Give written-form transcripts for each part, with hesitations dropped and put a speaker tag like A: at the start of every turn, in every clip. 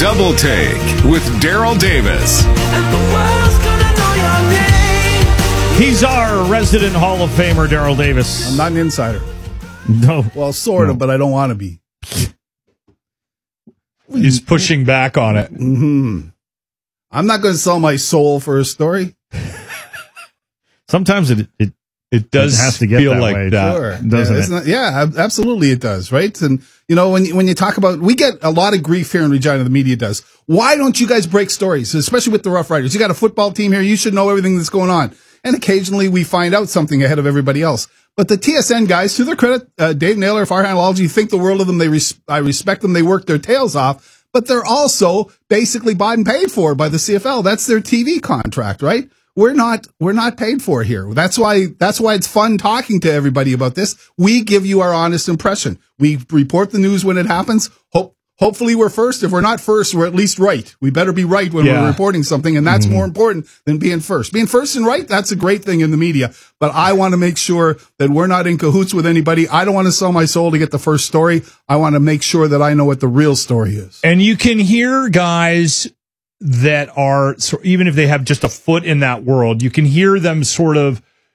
A: Double Take with Daryl Davis.
B: He's our resident Hall of Famer, Daryl Davis.
C: I'm not an insider.
B: No.
C: Well, sort of, but I don't want to be.
D: He's pushing back on it.
C: Mm-hmm. I'm not going to sell my soul for a story.
B: Sometimes it
D: does
B: have to get
D: feel
B: that
D: like
B: way,
D: that.
C: Sure.
B: doesn't it?
C: Yeah, absolutely it does, right? And, you know, when you talk about, we get a lot of grief here in Regina, the media does. Why don't you guys break stories, especially with the Rough Riders? You got a football team here, you should know everything that's going on. And occasionally we find out something ahead of everybody else. But the TSN guys, to their credit, Dave Naylor, Farhan Lalji, think the world of them. I respect them. They work their tails off, but they're also basically bought and paid for by the CFL. That's their TV contract, right? We're not paid for here. That's why it's fun talking to everybody about this. We give you our honest impression. We report the news when it happens. Hopefully we're first. If we're not first, we're at least right. We better be right when we're reporting something, and that's more important than being first. Being first and right, that's a great thing in the media, but I want to make sure that we're not in cahoots with anybody. I don't want to sell my soul to get the first story. I want to make sure that I know what the real story is.
D: And you can hear guys that are, even if they have just a foot in that world, you can hear them sort of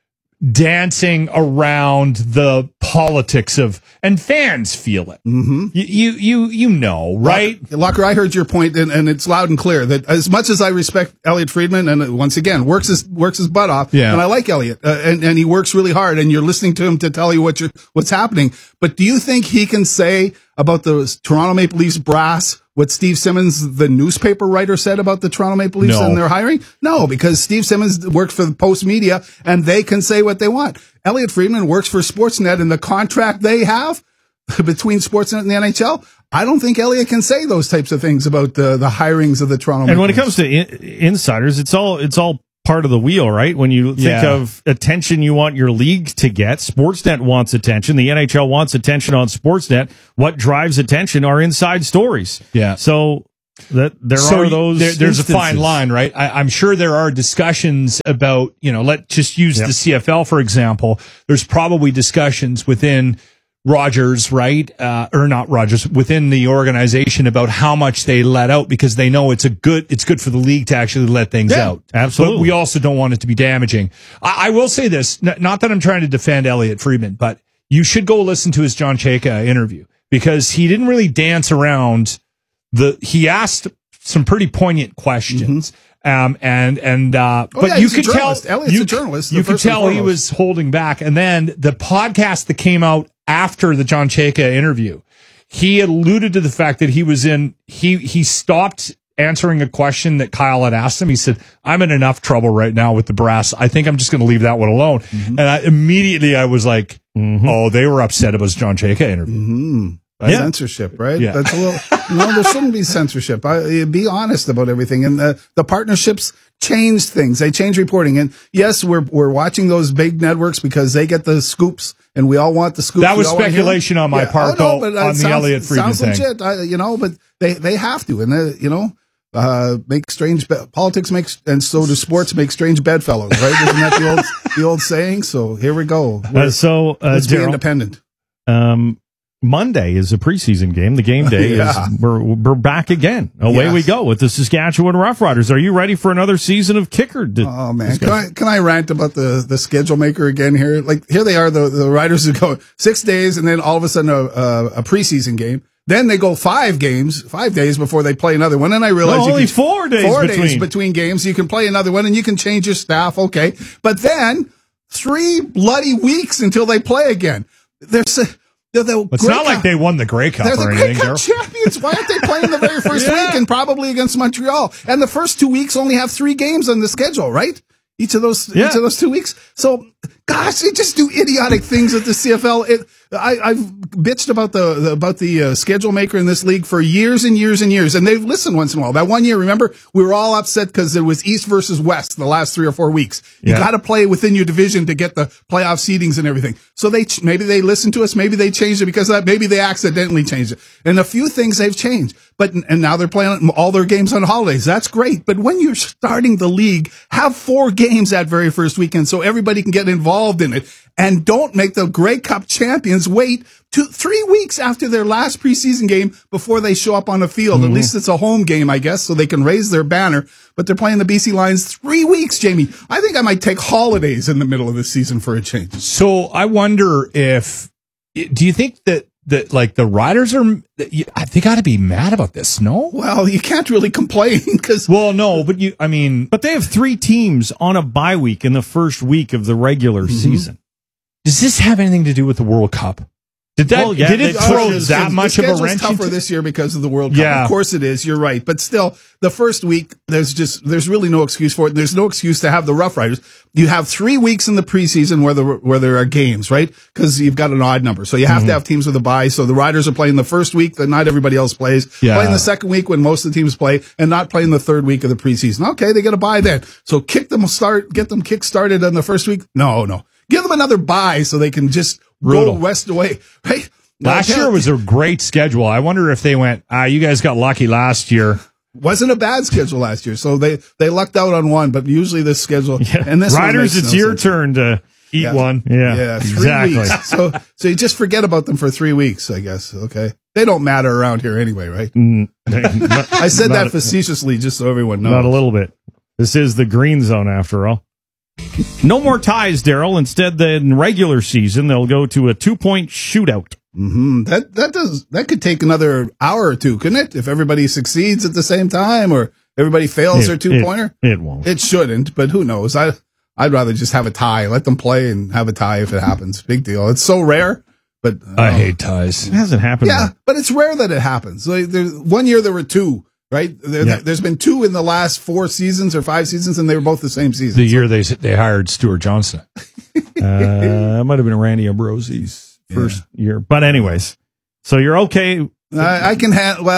D: dancing around the politics of, and fans feel it.
C: Mm-hmm.
D: You know, right?
C: Locker, I heard your point, and it's loud and clear that as much as I respect Elliot Friedman, and once again works his butt off, and I like Elliot, and he works really hard, and you're listening to him to tell you what's happening. But do you think he can say about the Toronto Maple Leafs brass what Steve Simmons, the newspaper writer, said about the Toronto Maple Leafs and their hiring? No, because Steve Simmons works for the Post Media, and they can say what they want. Elliot Friedman works for Sportsnet, and the contract they have between Sportsnet and the NHL, I don't think Elliot can say those types of things about the hirings of the Toronto Maple Leafs.
B: And when it comes to insiders, it's all part of the wheel, right? When you think of attention you want your league to get, Sportsnet wants attention, the NHL wants attention on Sportsnet. What drives attention are inside stories.
D: Yeah.
B: So are those
D: there's a fine line, right? I'm sure there are discussions about, let's just use the CFL, for example. There's probably discussions within Rogers, right? Or not Rogers, within the organization about how much they let out, because they know it's good for the league to actually let things out.
B: Absolutely.
D: But we also don't want it to be damaging. I will say this, not that I'm trying to defend Elliot Friedman, but you should go listen to his John Chayka interview, because he didn't really dance around he asked some pretty poignant questions. But you could tell
C: Elliot's a journalist.
D: You could tell he was holding back. And then the podcast that came out after the John Chayka interview, he alluded to the fact that he stopped answering a question that Kyle had asked him. He said, I'm in enough trouble right now with the brass. I think I'm just going to leave that one alone. And I was like, oh, they were upset about his John Chayka interview.
C: Censorship, right?
D: Yeah.
C: That's a little, there shouldn't be censorship. Be honest about everything. And the partnerships change things. They change reporting. And yes, we're watching those big networks because they get the scoops, and we all want the scoops.
D: That was speculation on my part, though, on the Elliot Friedman thing.
C: Sounds legit, but they have to. And, make strange, politics makes, and so do sports make strange bedfellows, right? Isn't that the old saying? So here we go. Let's be independent.
B: Monday is a preseason game. The game day is we're back again. Away we go with the Saskatchewan Roughriders. Are you ready for another season of kicker?
C: Oh man, can I rant about the schedule maker again here? Like, here they are, the Riders who go 6 days, and then all of a sudden a preseason game. Then they go 5 days before they play another one. And I realize
B: only 4 days
C: days between games. You can play another one, and you can change your staff. Okay, but then 3 bloody weeks until they play again.
D: It's not like they won the Grey Cup or anything.
C: They're the Grey Cup champions. Why aren't they playing the very first week, and probably against Montreal? And the first 2 weeks only have 3 games on the schedule, right? Each of those 2 weeks. So, gosh, they just do idiotic things at the CFL. I've bitched about the schedule maker in this league for years and years and years, and they've listened once in a while. That one year, remember, we were all upset because it was East versus West the last 3 or 4 weeks. You got to play within your division to get the playoff seedings and everything. So maybe they listened to us, maybe they changed it because of that, maybe they accidentally changed it. And a few things they've changed. And now they're playing all their games on holidays. That's great. But when you're starting the league, have 4 games that very first weekend so everybody can get involved in it. and don't make the Grey Cup champions wait 3 weeks after their last preseason game before they show up on the field. At least it's a home game, I guess, so they can raise their banner. But they're playing the BC Lions 3 weeks, Jamie. I think I might take holidays in the middle of the season for a change.
D: So I wonder do you think that like the Riders they got to be mad about this? No.
C: Well, you can't really complain because.
D: Well, no, but
B: but they have 3 teams on a bye week in the first week of the regular season.
D: Does this have anything to do with the World Cup? Did it throw that much of a wrench?
C: It's tougher this year because of the World Cup. Yeah. Of course it is. You're right. But still, the first week, there's really no excuse for it. There's no excuse to have the Rough Riders. You have 3 weeks in the preseason where there are games, right? Because you've got an odd number. So you have to have teams with a bye. So the Riders are playing the first week that not everybody else plays. Yeah. Playing the second week when most of the teams play, and not playing the third week of the preseason. Okay, they get a bye then. So get them kick started on the first week. No. Give them another bye so they can just go rest away, right?
D: Last year was a great schedule. I wonder if they went, you guys got lucky last year.
C: Wasn't a bad schedule last year, so they lucked out on one, but usually this schedule.
B: Yeah. And this Riders, it's your turn to eat one. Yeah,
C: 3 weeks. So you just forget about them for 3 weeks, I guess. Okay. They don't matter around here anyway, right? I said that facetiously just so everyone knows.
B: Not a little bit. This is the green zone after all. No more ties, Daryl. Instead, in regular season, they'll go to a 2-point shootout.
C: Mm-hmm. That could take another hour or two, couldn't it? If everybody succeeds at the same time, or everybody fails their 2-pointer.
B: It won't.
C: It shouldn't, but who knows? I'd rather just have a tie. Let them play and have a tie if it happens. Big deal. It's so rare, but
D: I hate ties.
B: It hasn't happened.
C: Yeah, but it's rare that it happens. Like, 1 year there were 2. Right? There's been 2 in the last 4 seasons or 5 seasons, and they were both the same season.
D: The year they hired Stuart Johnson.
B: It might have been Randy Ambrosie's first year. But anyways, so you're okay.
C: I can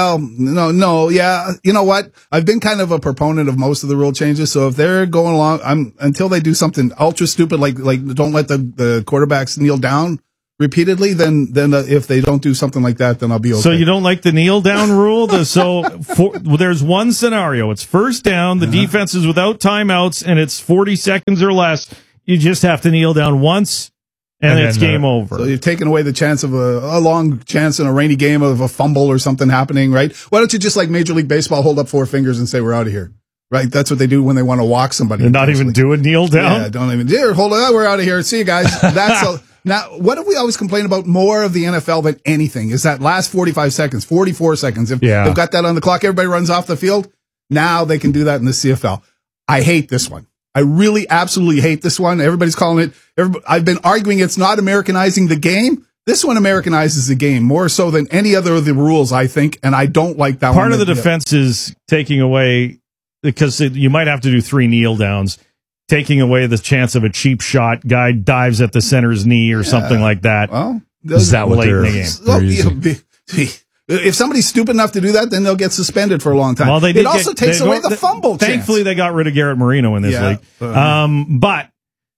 C: no. Yeah. You know what? I've been kind of a proponent of most of the rule changes. So if they're going along, until they do something ultra stupid, like don't let the quarterbacks kneel down repeatedly, then if they don't do something like that, then I'll be okay.
B: So you don't like the kneel down rule? There's one scenario. It's first down. The defense is without timeouts, and it's 40 seconds or less. You just have to kneel down once, and it's game over.
C: So you've taken away the chance of a long chance in a rainy game of a fumble or something happening, right? Why don't you just like Major League Baseball hold up 4 fingers and say we're out of here? Right, that's what they do when they want to walk somebody.
B: They're not even do a kneel down?
C: Yeah, don't even do it. Hold on, we're out of here. See you guys. Now, what have we always complained about more of the NFL than anything is that last 45 seconds, 44 seconds. If they've got that on the clock, everybody runs off the field. Now they can do that in the CFL. I hate this one. I really absolutely hate this one. Everybody's calling it. I've been arguing it's not Americanizing the game. This one Americanizes the game more so than any other of the rules, I think, and I don't like that one.
B: Part of the defense is taking away, because you might have to do 3 kneel downs, taking away the chance of a cheap shot, guy dives at the center's knee or something like that.
C: Well,
D: is that what they're in the
C: game? If somebody's stupid enough to do that, then they'll get suspended for a long time. Well, it also takes away the fumble chance.
B: Thankfully, they got rid of Garrett Marino in this league. But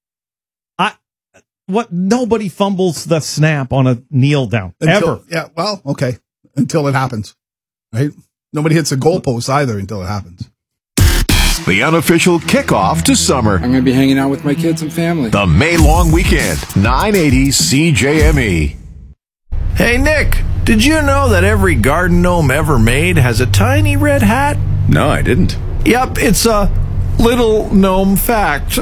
B: nobody fumbles the snap on a kneel down ever.
C: Yeah, well, okay, until it happens, right? Nobody hits a goalpost either until it happens.
A: The unofficial kickoff to summer.
E: I'm going to be hanging out with my kids and family.
A: The May long weekend, 980 CJME.
F: Hey, Nick, did you know that every garden gnome ever made has a tiny red hat?
A: No, I didn't.
F: Yep, it's a little gnome fact.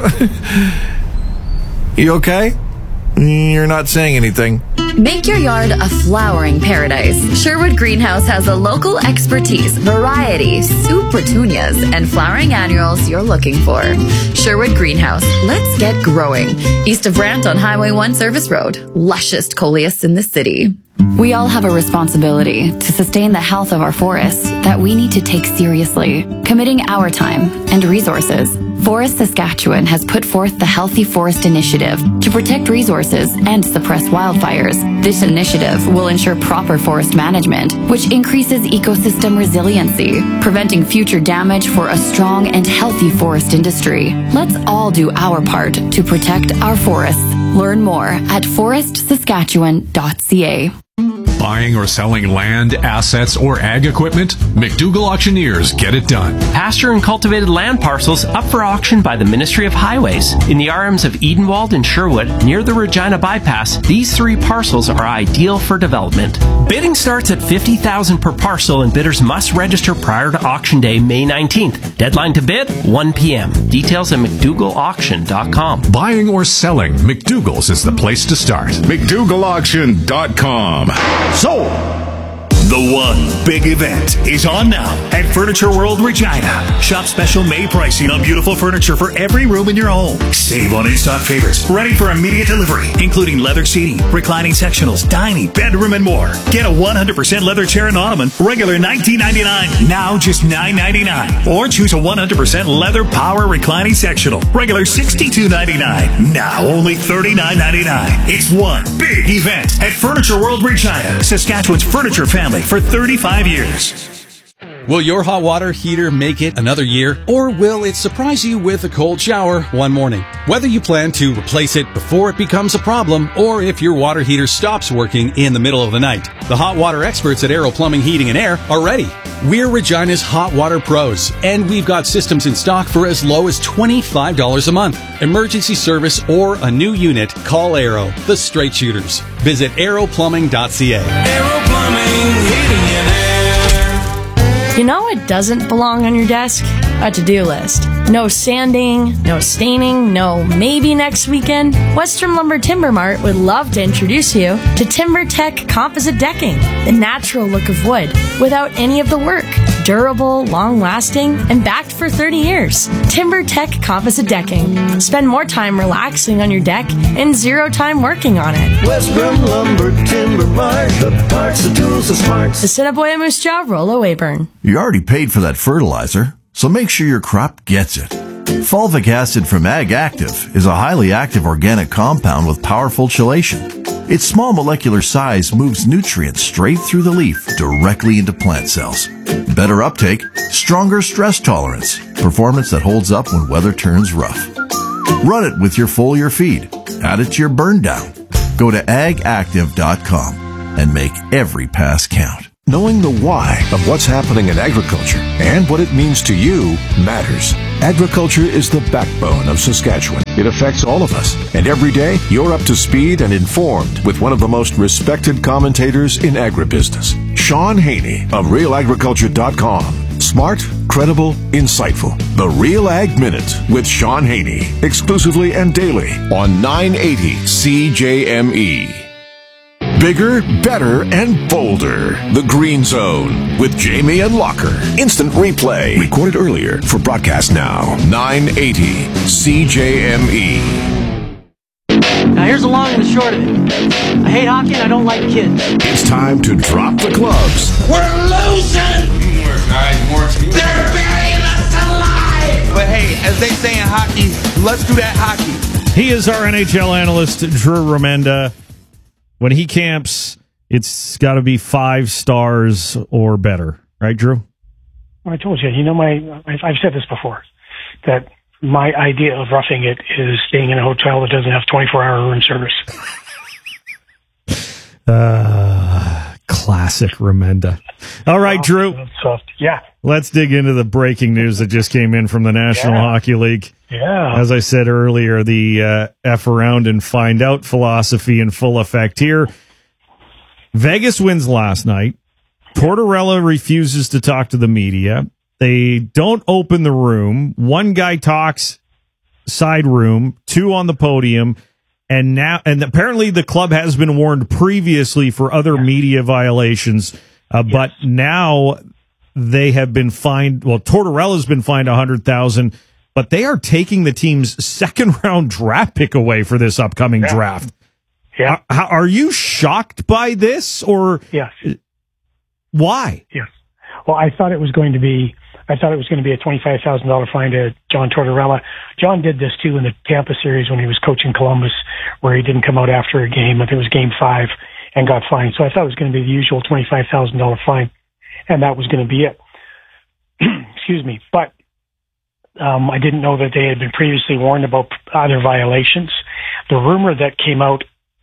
F: You okay? You're not saying anything.
G: Make your yard a flowering paradise. Sherwood Greenhouse has the local expertise, variety, soup petunias, and flowering annuals you're looking for. Sherwood Greenhouse. Let's get growing. East of Brant on Highway 1 Service Road. Lushest coleus in the city. We all have a responsibility to sustain the health of our forests that we need to take seriously, committing our time and resources. Forest Saskatchewan has put forth the Healthy Forest Initiative to protect resources and suppress wildfires. This initiative will ensure proper forest management, which increases ecosystem resiliency, preventing future damage for a strong and healthy forest industry. Let's all do our part to protect our forests. Learn more at forestsaskatchewan.ca.
H: Buying or selling land, assets, or ag equipment? McDougall Auctioneers get it done.
I: Pasture and cultivated land parcels up for auction by the Ministry of Highways. In the RMs of Edenwald and Sherwood, near the Regina Bypass, these 3 parcels are ideal for development. Bidding starts at $50,000 per parcel, and bidders must register prior to auction day, May 19th. Deadline to bid, 1 p.m. Details at McDougallAuction.com.
H: Buying or selling, McDougall's is the place to start.
A: McDougallAuction.com.
J: Sold! The one big event is on now at Furniture World Regina. Shop special May pricing on beautiful furniture for every room in your home. Save on in-stock favorites, ready for immediate delivery, including leather seating, reclining sectionals, dining, bedroom, and more. Get a 100% leather chair and ottoman, regular $19.99, now just $9.99. Or choose a 100% leather power reclining sectional, regular $62.99, now only $39.99. It's one big event at Furniture World Regina, Saskatchewan's furniture family for 35 years.
K: Will your hot water heater make it another year, or will it surprise you with a cold shower one morning? Whether you plan to replace it before it becomes a problem, or if your water heater stops working in the middle of the night, the hot water experts at Aero Plumbing, Heating and Air are ready. We're Regina's hot water pros, and we've got systems in stock for as low as $25 a month. Emergency service or a new unit, call Aero, the straight shooters. Visit aeroplumbing.ca.
L: Aero Plumbing, Heating and Air. You know what doesn't belong on your desk? A to-do list. No sanding, no staining, no maybe next weekend. Western Lumber Timber Mart would love to introduce you to TimberTech Composite Decking, the natural look of wood without any of the work. Durable, long-lasting, and backed for 30 years. TimberTech Composite Decking. Spend more time relaxing on your deck and 0 time working on it.
M: Western Lumber Timber Mart, the parts, the tools, the smarts.
L: The Assiniboia Moose Jaw, Rollo Weyburn.
N: You already paid for that fertilizer, so make sure your crop gets it. Fulvic acid from Ag Active is a highly active organic compound with powerful chelation. Its small molecular size moves nutrients straight through the leaf directly into plant cells. Better uptake, stronger stress tolerance, performance that holds up when weather turns rough. Run it with your foliar feed. Add it to your burn down. Go to agactive.com and make every pass count.
A: Knowing the why of what's happening in agriculture and what it means to you matters. Agriculture is the backbone of Saskatchewan. It affects all of us. And every day, you're up to speed and informed with one of the most respected commentators in agribusiness, Sean Haney of RealAgriculture.com. Smart, credible, insightful. The Real Ag Minute with Sean Haney. Exclusively and daily on 980 CJME. Bigger, better, and bolder. The Green Zone with Jamie and Locker. Instant replay. Recorded earlier for broadcast now. 980 CJME.
O: Now here's the long and the short of it. I hate hockey and I don't like kids.
A: It's time to drop the gloves.
M: We're losing! They're burying us alive!
P: But hey, as they say in hockey, let's do that hockey.
B: He is our NHL analyst, Drew Remenda. When he camps, it's got to be 5 stars or better. Right, Drew?
Q: Well, I told you, I've said this before, that my idea of roughing it is staying in a hotel that doesn't have 24-hour room service.
B: Classic Remenda. All right, Drew.
Q: Yeah.
B: Let's dig into the breaking news that just came in from the National Hockey League.
Q: Yeah.
B: As I said earlier, the F around and find out philosophy in full effect here. Vegas wins last night. Tortorella refuses to talk to the media. They don't open the room. One guy talks side room, 2 on the podium. And apparently the club has been warned previously for other media violations, but now they have been fined. Well, Tortorella's been fined $100,000, but they are taking the team's second round draft pick away for this upcoming draft.
Q: Yeah.
B: Are you shocked by this, or
Q: yes?
B: Why?
Q: Yes. Well, I thought it was going to be a $25,000 fine to John Tortorella. John did this too in the Tampa series when he was coaching Columbus, where he didn't come out after a game. I think it was game 5 and got fined. So I thought it was going to be the usual $25,000 fine, and that was going to be it. Excuse me. But I didn't know that they had been previously warned about other violations. The rumor that came out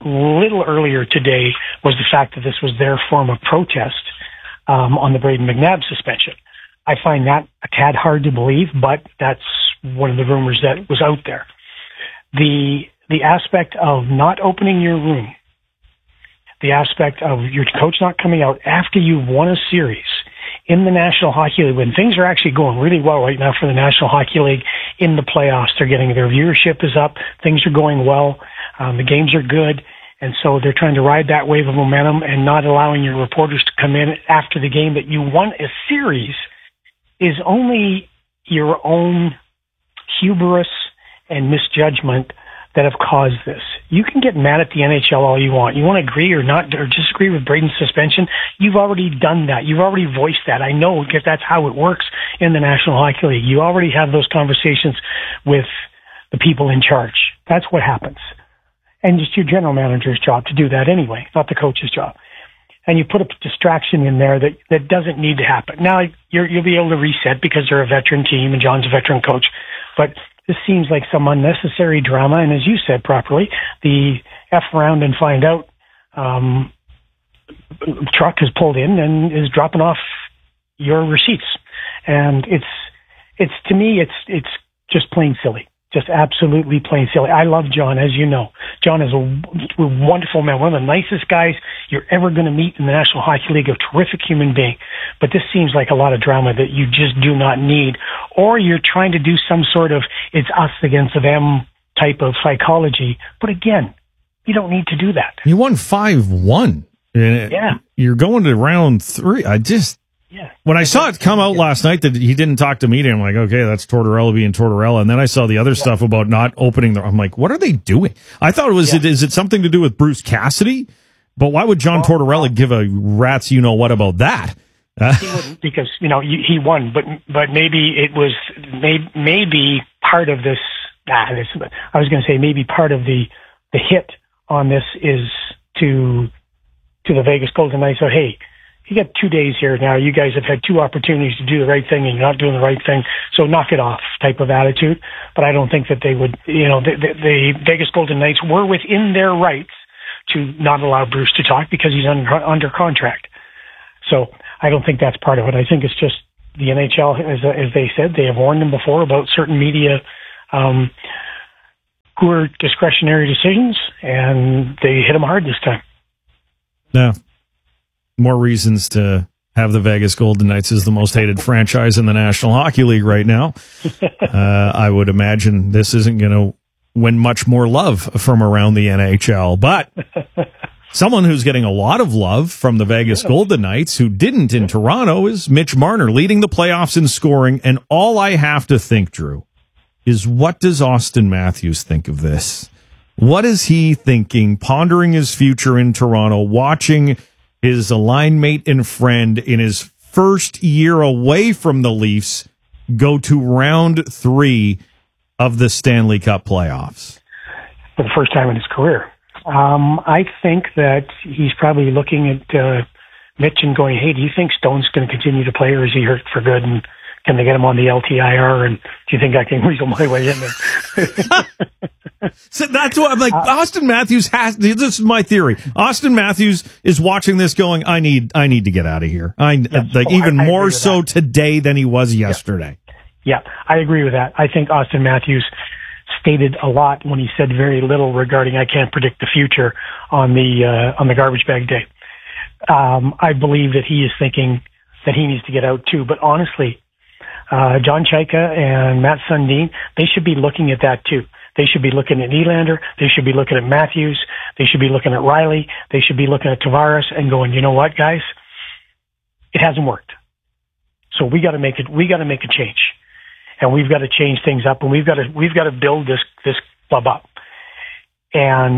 Q: little earlier today was the fact that this was their form of protest on the Braden McNabb suspension. I find that a tad hard to believe, but that's one of the rumors that was out there. The aspect of not opening your room, the aspect of your coach not coming out after you've won a series in the National Hockey League, when things are actually going really well right now for the National Hockey League in the playoffs. They're getting, their viewership is up, things are going well, the games are good, and so they're trying to ride that wave of momentum and not allowing your reporters to come in after the game that you won a series is only your own hubris and misjudgment that have caused this. You can get mad at the NHL all you want. You want to agree or not, or disagree with Braden's suspension. You've already done that. You've already voiced that. I know, because that's how it works in the National Hockey League. You already have those conversations with the people in charge. That's what happens. And it's your general manager's job to do that anyway, not the coach's job. And you put a distraction in there that doesn't need to happen. Now, you'll be able to reset because they're a veteran team and John's a veteran coach. But this seems like some unnecessary drama. And as you said properly, the F around and find out truck has pulled in and is dropping off your receipts. And it's to me, it's just plain silly. Just absolutely plain silly. I love John, as you know. John is a wonderful man, one of the nicest guys you're ever going to meet in the National Hockey League, a terrific human being. But this seems like a lot of drama that you just do not need. Or you're trying to do some sort of it's us against them type of psychology. But again, you don't need to do that.
B: You won 5-1.
Q: Yeah.
B: You're going to round 3. When I saw it come out last night that he didn't talk to media, I'm like, okay, that's Tortorella being Tortorella. And then I saw the other stuff about not opening I'm like, what are they doing? I thought it was, is it something to do with Bruce Cassidy? But why would John Tortorella give a rat's you-know-what about that?
Q: He wouldn't, because, he won, but maybe it was, maybe part of this, I was going to say maybe part of the hit on this is to the Vegas Golden Knights. So, hey, you got 2 days here now. You guys have had 2 opportunities to do the right thing and you're not doing the right thing. So knock it off type of attitude. But I don't think that they would, the Vegas Golden Knights were within their rights to not allow Bruce to talk because he's under contract. So I don't think that's part of it. I think it's just the NHL, as they said, they have warned them before about certain media, poor discretionary decisions, and they hit them hard this time.
B: Yeah. More reasons to have the Vegas Golden Knights as the most hated franchise in the National Hockey League right now. I would imagine this isn't going to win much more love from around the NHL. But someone who's getting a lot of love from the Vegas Golden Knights, who didn't in Toronto, is Mitch Marner, leading the playoffs in scoring. And all I have to think, Drew, is what does Austin Matthews think of this? What is he thinking, pondering his future in Toronto, watching his line mate and friend in his first year away from the Leafs go to round 3 of the Stanley Cup playoffs?
Q: For the first time in his career. I think that he's probably looking at Mitch and going, hey, do you think Stone's going to continue to play, or is he hurt for good? And can they get him on the LTIR? And do you think I can wiggle my way in there?
B: So that's what I'm like. Austin Matthews has. This is my theory. Austin Matthews is watching this, going, "I need to get out of here." Even more so today than he was yesterday.
Q: Yeah, I agree with that. I think Austin Matthews stated a lot when he said very little regarding "I can't predict the future" on the garbage bag day. I believe that he is thinking that he needs to get out too. But honestly, John Chayka and Matt Sundin, they should be looking at that too. They should be looking at Nylander. They should be looking at Matthews. They should be looking at Riley. They should be looking at Tavares and going, you know what, guys? It hasn't worked. So we got to make it. We got to make a change, and we've got to change things up, and we've got to build this club up. And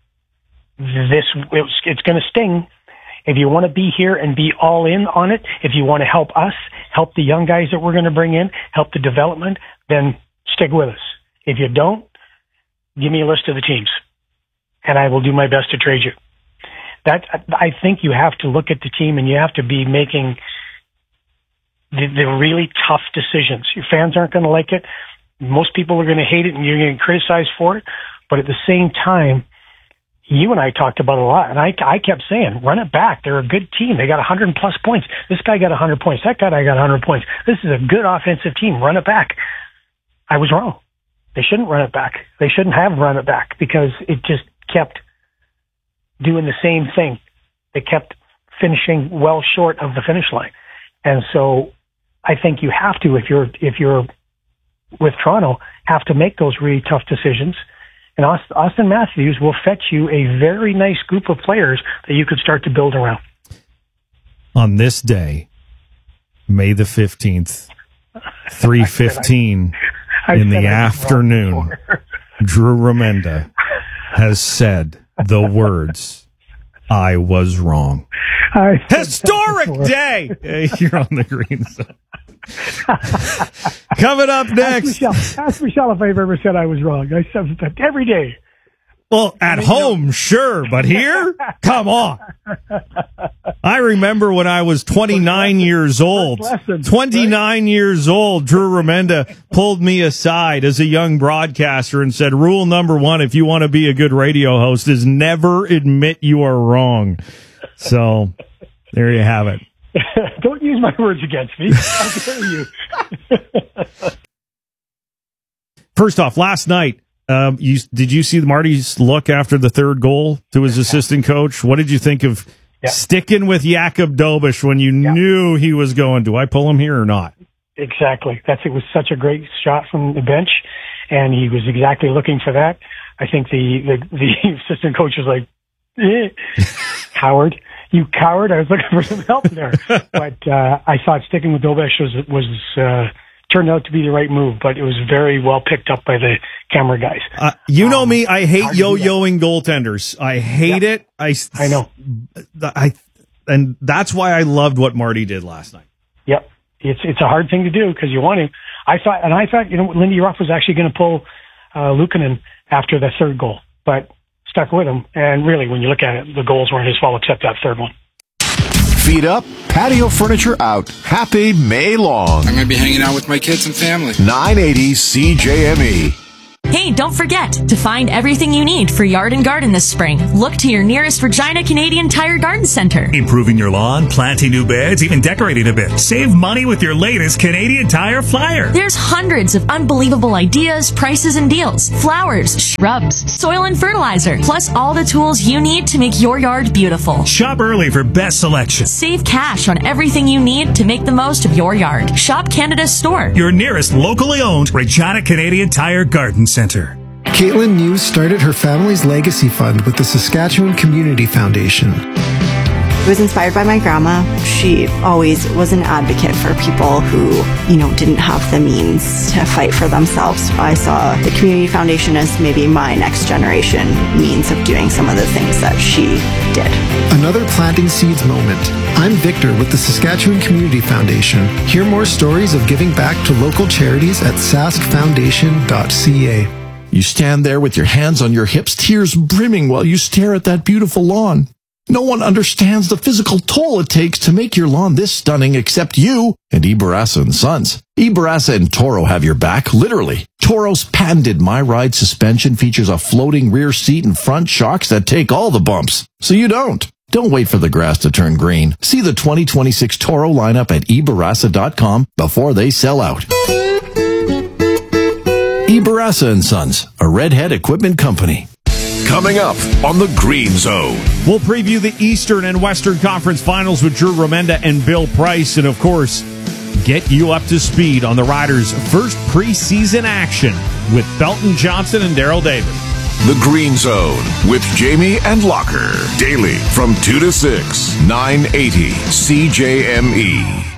Q: it's going to sting. If you want to be here and be all in on it, if you want to help us, help the young guys that we're going to bring in, help the development, then stick with us. If you don't, give me a list of the teams, and I will do my best to trade you. I think you have to look at the team, and you have to be making the really tough decisions. Your fans aren't going to like it. Most people are going to hate it, and you're going to criticize for it. But at the same time, you and I talked about it a lot, and I kept saying, run it back. They're a good team. They got 100+ points. This guy got 100 points. That guy got 100 points. This is a good offensive team. Run it back. I was wrong. They shouldn't run it back. They shouldn't have run it back because it just kept doing the same thing. They kept finishing well short of the finish line. And so I think you have to, if you're with Toronto, have to make those really tough decisions. And Austin Matthews will fetch you a very nice group of players that you could start to build around.
B: On this day, May the 15th, 3:15 in the afternoon, Drew Remenda has said the words, "I was wrong." Historic day! You're on the green zone. Coming up next.
Q: Ask Michelle if I've ever said I was wrong. I said that every day.
B: Well, at home, sure, but here? Come on. I remember when I was 29 years old. 29 years old, Drew Remenda pulled me aside as a young broadcaster and said, rule number 1, if you want to be a good radio host, is never admit you are wrong. So, there you have it.
Q: Don't use my words against me. I'll tell you.
B: First off, last night, did you see Marty's look after the third goal to his assistant coach? What did you think of sticking with Jakub Dobiš when you knew he was going, do I pull him here or not?
Q: Exactly. It was such a great shot from the bench, and he was exactly looking for that. I think the assistant coach was like, coward. You coward. I was looking for some help there. But I thought sticking with Dobiš was turned out to be the right move, but it was very well picked up by the camera guys.
B: You know me, I hate yo-yoing goaltenders. I hate it. I
Q: know.
B: And that's why I loved what Marty did last night.
Q: Yep. It's a hard thing to do because you want to. I thought, Lindy Ruff was actually going to pull Luukkonen after the third goal, but stuck with him. And really, when you look at it, the goals weren't his fault except that third one.
A: Feet up, patio furniture out. Happy May long.
E: I'm going to be hanging out with my kids and family.
A: 980 CJME.
L: Hey, don't forget to find everything you need for yard and garden this spring. Look to your nearest Regina Canadian Tire Garden Center.
J: Improving your lawn, planting new beds, even decorating a bit. Save money with your latest Canadian Tire flyer.
L: There's hundreds of unbelievable ideas, prices, and deals. Flowers, shrubs, soil and fertilizer, plus all the tools you need to make your yard beautiful.
J: Shop early for best selection.
L: Save cash on everything you need to make the most of your yard. Shop Canada's store.
J: Your nearest locally owned Regina Canadian Tire Garden Center.
R: Caitlin News started her family's legacy fund with the Saskatchewan Community Foundation.
S: I was inspired by my grandma. She always was an advocate for people who, didn't have the means to fight for themselves. I saw the Community Foundation as maybe my next generation means of doing some of the things that she did.
R: Another planting seeds moment. I'm Victor with the Saskatchewan Community Foundation. Hear more stories of giving back to local charities at saskfoundation.ca.
N: You stand there with your hands on your hips, tears brimming while you stare at that beautiful lawn. No one understands the physical toll it takes to make your lawn this stunning except you and Ibarasa & Sons. Ibarasa and Toro have your back, literally. Toro's patented My Ride suspension features a floating rear seat and front shocks that take all the bumps, so you don't. Don't wait for the grass to turn green. See the 2026 Toro lineup at Ibarasa.com before they sell out. Ibarasa & Sons, a Redhead equipment company.
A: Coming up on the Green Zone.
B: We'll preview the Eastern and Western Conference Finals with Drew Remenda and Bill Price, and of course, get you up to speed on the Riders' first preseason action with Belton Johnson and Darryl David.
A: The Green Zone with Jamie and Locker. Daily from 2 to 6, 980 CJME.